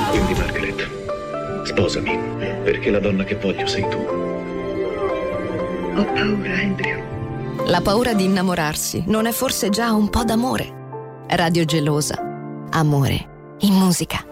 Quindi Margaret, sposami, perché la donna che voglio sei tu. Ho paura, Andrew. La paura di innamorarsi non è forse già un po' d'amore? Radio Gelosa. Amore in musica.